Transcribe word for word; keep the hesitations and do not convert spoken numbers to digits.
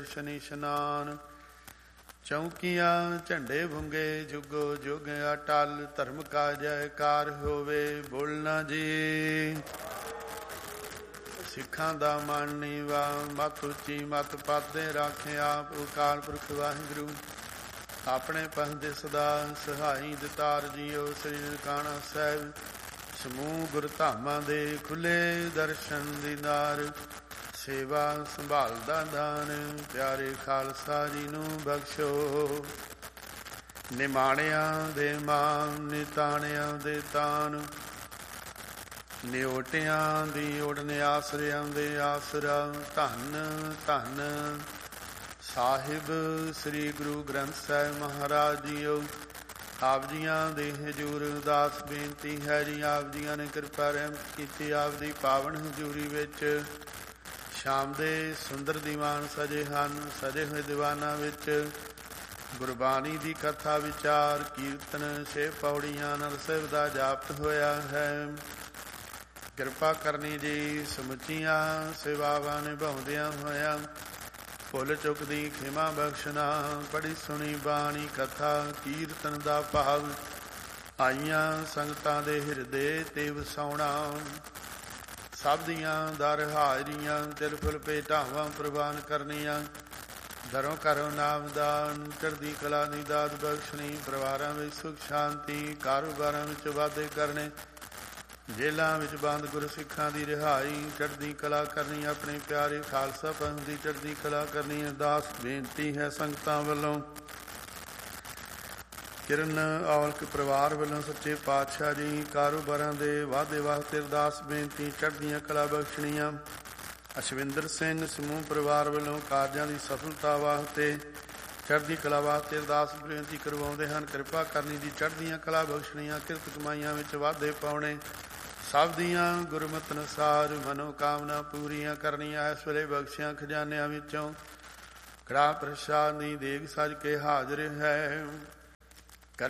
ਸ਼ਨੀ ਇਸ਼ਨਾਨ। ਚੌਂਕੀਆਂ ਝੰਡੇ ਭੁੰਗੇ ਜੁਗੋ ਜੁਗ ਅਟਲ, ਧਰਮ ਕਾ ਜੈਕਾਰ ਹੋਵੇ ਬੋਲਣਾ ਜੀ। ਸਿੱਖਾਂ ਦਾ ਮਨ ਨੀਵਾ ਮਤ ਉੱਚੀ ਮਤ ਪਾਦੇ, ਰਾਖੇ ਆਪ ਅਕਾਲ ਪੁਰਖ ਵਾਹਿਗੁਰੂ। ਆਪਣੇ ਪਸੰਦੇ ਸਦਾ ਸਹਾਈ ਦਿਤਾਰ ਜੀਓ। ਸ੍ਰੀ ਨਨਕਾਣਾ ਸਾਹਿਬ ਸਮੂਹ ਗੁਰ ਧਾਮਾਂ ਦੇ ਖੁੱਲੇ ਦਰਸ਼ਨ ਦੀਦਾਰ। ਸੇਵਾ ਸੰਭਾਲਦਾ ਦਾਨ ਪਿਆਰੇ ਖਾਲਸਾ ਜੀ ਨੂੰ ਬਖਸ਼ੋ। ਨਿਮਾਣਿਆਂ ਦੇ ਮਾਨ ਨਿਤਾਣਿਆਂ ਦੇ ਤਾਨ, ਨਿਓਟਿਆਂ ਦੀ ਉਡਨ ਆਸਰਿਆਂ ਦੇ ਆਸਰਾ। ਧੰਨ ਧੰਨ ਸਾਹਿਬ ਸ੍ਰੀ ਗੁਰੂ ਗ੍ਰੰਥ ਸਾਹਿਬ ਮਹਾਰਾਜ ਜੀਓ। ਆਪ ਜੀਆਂ ਦੇ ਹਜ਼ੂਰ ਅਰਦਾਸ ਬੇਨਤੀ ਹੈ ਜੀ। ਆਪ ਜੀਆਂ ਨੇ ਕਿਰਪਾ ਰਹਿਮਤ ਕੀਤੀ ਆਪ ਦੀ ਪਾਵਨ ਹਜ਼ੂਰੀ ਵਿੱਚ। ਸ਼ਾਮ ਦੇ ਸੁੰਦਰ ਦੀਵਾਨ ਸਜੇ ਹਨ, ਸਜੇ ਹੋਏ ਦੀਵਾਨਾਂ ਵਿੱਚ ਗੁਰਬਾਣੀ ਦੀ ਕਥਾ ਵਿਚਾਰ ਕੀਰਤਨ ਛੇ ਪੌੜੀਆਂ ਨਾਲ ਸਾਹਿਬ ਦਾ ਜਾਪਤ ਹੋਇਆ ਹੈ। ਕਿਰਪਾ ਕਰਨੀ ਜੀ। ਸਮੁੱਚੀਆਂ ਸੇਵਾਵਾਂ ਨਿਭਾਉਂਦਿਆਂ ਹੋਇਆਂ ਭੁੱਲ ਚੁੱਕ ਦੀ ਖਿਮਾ ਬਖਸ਼ਣਾ। ਬੜੀ ਸੁਣੀ ਬਾਣੀ ਕਥਾ ਕੀਰਤਨ ਦਾ ਭਾਵ ਆਈਆਂ ਸੰਗਤਾਂ ਦੇ ਹਿਰਦੇ ਤੇ ਵਸਾਉਣਾ। ਸਭ ਦੀਆਂ ਦਰ ਹਾਜ਼ਰੀਆਂ ਤਿਲ ਫੁਲ ਭੇਟਾਵਾਂ ਪ੍ਰਵਾਨ ਕਰਨੀਆਂ। ਦਰੋਂ ਘਰੋਂ ਨਾਮਦਾਨ ਚੜ੍ਹਦੀ ਕਲਾ ਦੀ ਦਾਤ ਬਖਸ਼ਣੀ। ਪਰਿਵਾਰਾਂ ਵਿੱਚ ਸੁਖ ਸ਼ਾਂਤੀ, ਕਾਰੋਬਾਰਾਂ ਵਿੱਚ ਵਾਧੇ ਕਰਨੇ। ਜੇਲ੍ਹਾਂ ਵਿੱਚ ਬੰਦ ਗੁਰਸਿੱਖਾਂ ਦੀ ਰਿਹਾਈ, ਚੜ੍ਹਦੀ ਕਲਾ ਕਰਨੀ। ਆਪਣੇ ਪਿਆਰੇ ਖਾਲਸਾ ਪੰਥ ਦੀ ਚੜ੍ਹਦੀ ਕਲਾ ਕਰਨੀ। ਅਰਦਾਸ ਬੇਨਤੀ ਹੈ ਸੰਗਤਾਂ ਵੱਲੋਂ। ਕਿਰਨ ਔਲਖ ਪਰਿਵਾਰ ਵੱਲੋਂ ਸੱਚੇ ਪਾਤਸ਼ਾਹ ਜੀ ਕਾਰੋਬਾਰਾਂ ਦੇ ਵਾਧੇ ਵਾਸਤੇ ਅਰਦਾਸ ਬੇਨਤੀ ਚੜ੍ਹਦੀਆਂ ਕਲਾ ਬਖਸ਼ਣੀਆਂ। ਅਸ਼ਵਿੰਦਰ ਸਿੰਘ ਸਮੂਹ ਪਰਿਵਾਰ ਵੱਲੋਂ ਕਾਰਜਾਂ ਦੀ ਸਫਲਤਾ ਵਾਸਤੇ ਚੜ੍ਹਦੀ ਕਲਾ ਵਾਸਤੇ ਅਰਦਾਸ ਬੇਨਤੀ ਕਰਵਾਉਂਦੇ ਹਨ। ਕਿਰਪਾ ਕਰਨੀ ਦੀ ਚੜ੍ਹਦੀਆਂ ਕਲਾ ਬਖਸ਼ਣੀਆਂ। ਕਿਰਤ ਕਮਾਈਆਂ ਵਿੱਚ ਵਾਧੇ ਪਾਉਣੇ। ਸਭ ਦੀਆਂ ਗੁਰਮਤਿ ਅਨੁਸਾਰ ਮਨੋਕਾਮਨਾ ਪੂਰੀਆਂ ਕਰਨੀਆਂ। ਇਸ ਵੇਲੇ ਬਖਸ਼ਿਆਂ ਖਜ਼ਾਨਿਆਂ ਵਿੱਚੋਂ ਕੜਾਹ ਪ੍ਰਸ਼ਾਦ ਦੀ ਦੇਗ ਸਜ ਕੇ ਹਾਜ਼ਰ ਹੈ।